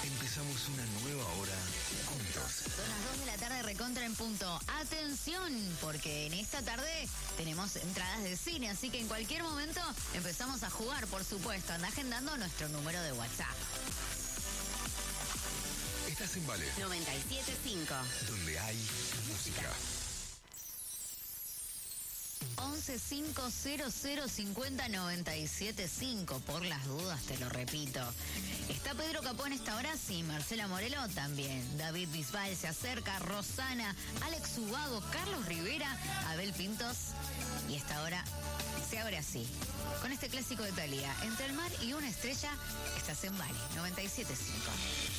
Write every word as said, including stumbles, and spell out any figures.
Empezamos una nueva hora juntos. Son las dos de la tarde, recontra en punto. Atención, porque en esta tarde tenemos entradas de cine, así que en cualquier momento empezamos a jugar, por supuesto. Anda agendando nuestro número de WhatsApp. Estás en Vale, noventa y siete punto cinco. donde hay música. once cinco cero cero cincuenta noventa y siete cinco. Por las dudas, te lo repito. ¿Está Pedro Capó en esta hora? Sí. Marcela Morelo también. David Bisbal se acerca. Rosana, Alex Ubago, Carlos Rivera, Abel Pintos. Y esta hora se abre así, con este clásico de Thalía. Entre el mar y una estrella, estás en Vale, noventa y siete punto cinco.